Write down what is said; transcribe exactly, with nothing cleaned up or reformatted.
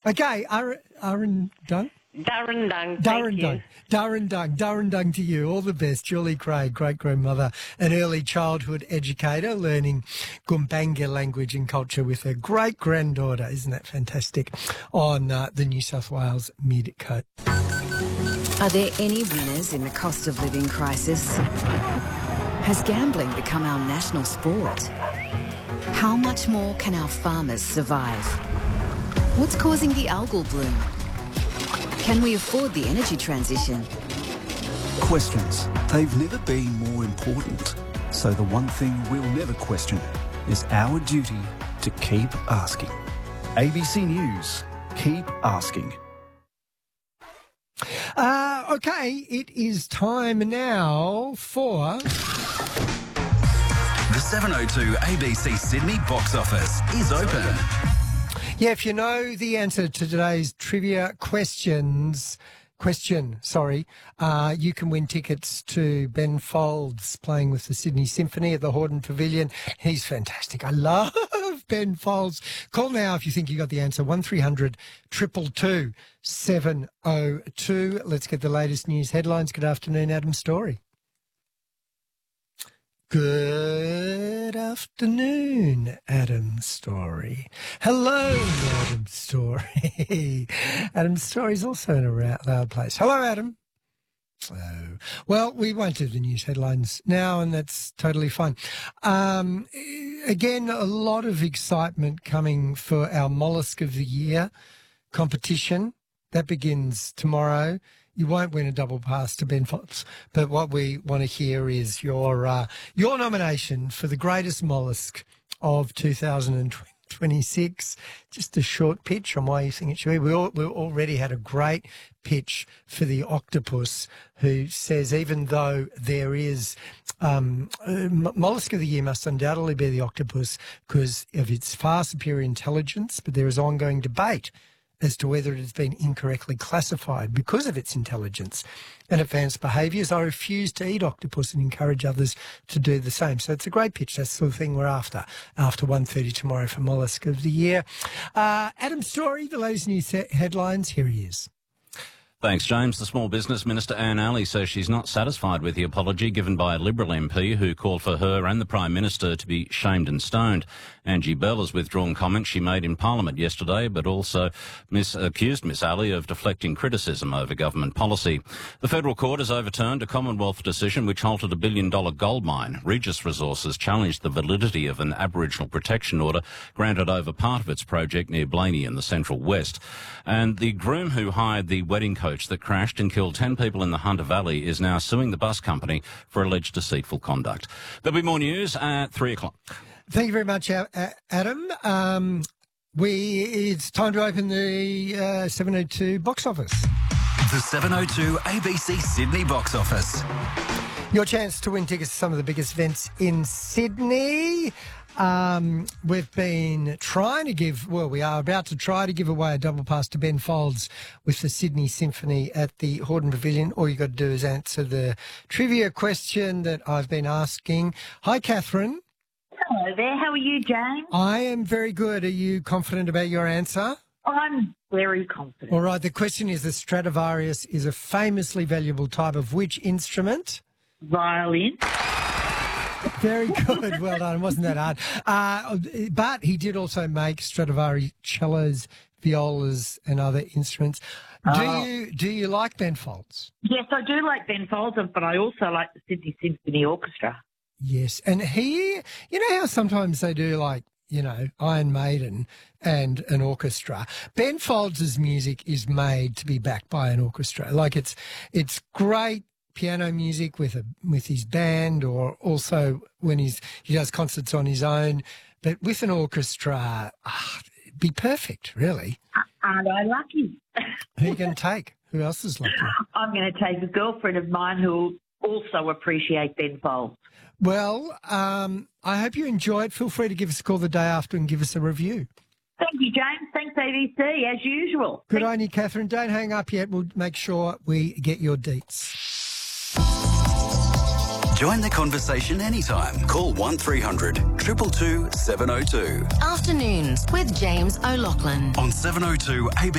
Okay, Ar- Arundung? Darrendung. Darrendung. Darrendung. Darrendung to you. All the best. Julie Craig, great-grandmother, an early childhood educator, learning Gumbaynggirr language and culture with her great-granddaughter. Isn't that fantastic? On uh, the New South Wales Mid-Coast. Are there any winners in the cost of living crisis? Has gambling become our national sport? How much more can our farmers survive? What's causing the algal bloom? Can we afford the energy transition? Questions. They've never been more important. So the one thing we'll never question is our duty to keep asking. A B C News. Keep asking. Uh, okay, it is time now for... The seven oh two A B C Sydney box office is open. Yeah, if you know the answer to today's trivia questions, question, sorry, uh, you can win tickets to Ben Folds playing with the Sydney Symphony at the Hordern Pavilion. He's fantastic. I love Ben Folds. Call now if you think you got the answer. one three hundred two two two seven oh two. Let's get the latest news headlines. Good afternoon, Adam Story. Good afternoon, Adam Story. Hello, Adam Story. Adam Story's also in a loud place. Hello, Adam. Oh, well, we won't do the news headlines now, and that's totally fine. Um, again, a lot of excitement coming for our Mollusk of the Year competition. That begins tomorrow. You won't win a double pass to Ben Folds, but what we want to hear is your uh, your nomination for the greatest mollusk of two thousand twenty-six. Just a short pitch on why you think it should be. We, all, we already had a great pitch for the octopus, who says even though there is um, uh, mollusk of the year must undoubtedly be the octopus because of its far superior intelligence, but there is ongoing debate as to whether it has been incorrectly classified because of its intelligence and advanced behaviours. I refuse to eat octopus and encourage others to do the same. So it's a great pitch. That's the sort of thing we're after, after one thirty tomorrow for Mollusk of the Year. Uh, Adam Story, the latest news headlines. Here he is. Thanks, James. The Small Business Minister, Anne Alley, says she's not satisfied with the apology given by a Liberal M P who called for her and the Prime Minister to be shamed and stoned. Angie Bell has withdrawn comments she made in Parliament yesterday, but also miss, accused Miss Alley of deflecting criticism over government policy. The Federal Court has overturned a Commonwealth decision which halted a billion-dollar gold mine. Regis Resources challenged the validity of an Aboriginal protection order granted over part of its project near Blaney in the Central West. And the groom who hired the wedding coach that crashed and killed ten people in the Hunter Valley is now suing the bus company for alleged deceitful conduct. There'll be more news at three o'clock. Thank you very much, Adam. Um, we it's time to open the uh, seven oh two box office. The seven oh two A B C Sydney box office. Your chance to win tickets to some of the biggest events in Sydney. Um, we've been trying to give, well, we are about to try to give away a double pass to Ben Folds with the Sydney Symphony at the Hordern Pavilion. All you've got to do is answer the trivia question that I've been asking. Hi, Catherine. Hello there. How are you, James? I am very good. Are you confident about your answer? I'm very confident. All right. The question is, the Stradivarius is a famously valuable type of which instrument? Violin. Very good. Well done. It wasn't that hard. Uh, but he did also make Stradivari cellos, violas and other instruments. Do Oh. you do you like Ben Folds? Yes, I do like Ben Folds, but I also like the Sydney Symphony Orchestra. Yes. And he, you know how sometimes they do like, you know, Iron Maiden and an orchestra. Ben Folds' music is made to be backed by an orchestra. Like it's it's great piano music with a with his band, or also when he's he does concerts on his own, but with an orchestra, ah, it'd be perfect, really. Aren't I lucky? Who are you going to take? Who else is lucky? I'm going to take a girlfriend of mine who also appreciate Ben Folds. Well, um, I hope you enjoy it. Feel free to give us a call the day after and give us a review. Thank you, James. Thanks, A B C, as usual. Good on you, Catherine. Don't hang up yet. We'll make sure we get your deets. Join the conversation anytime. Call one three hundred two two two seven oh two. Afternoons with James O'Loughlin. On seven oh two A B C.